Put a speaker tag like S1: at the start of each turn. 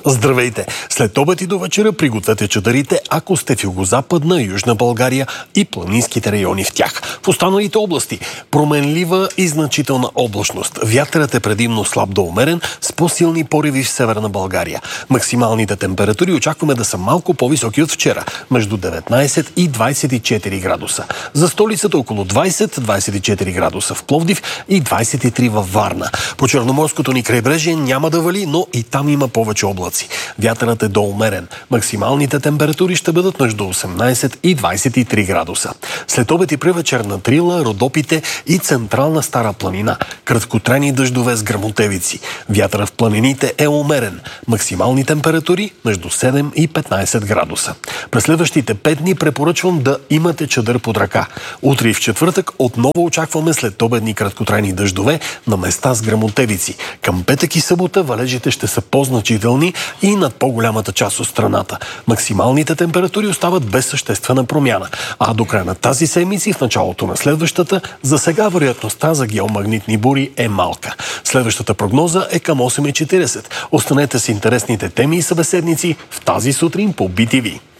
S1: Здравейте! След обед и до вечера пригответе чадърите, ако сте в югозападна, южна България и планинските райони в тях. В останалите области променлива и значителна облачност. Вятърът е предимно слаб до умерен, с по-силни пориви в северна България. Максималните температури очакваме да са малко по-високи от вчера, между 19 и 24 градуса. За столицата около 20-24 градуса в Пловдив и 23 във Варна. По Черноморското ни крайбрежие няма да вали, но и там има повече облаци. Вятърът е доумерен. Максималните температури ще бъдат между 18 и 23 градуса. След обед и превечер на Трила, Родопите и Централна Стара планина. Краткотрайни дъждове с гръмотевици. Вятърът в планините е умерен. Максимални температури между 7 и 15 градуса. През следващите 5 дни препоръчвам да имате чадър под ръка. Утре и в четвъртък отново очакваме след обедни краткотрайни дъждове на места с гръмотевици. Към петък и събота валежите ще са по-значителни и над по-голямата част от страната. Максималните температури остават без съществена промяна. А до края на тази седмица и в началото на следващата, за сега вероятността за геомагнитни бури е малка. Следващата прогноза е към 8:40. Останете с интересните теми и събеседници в тази сутрин по BTV.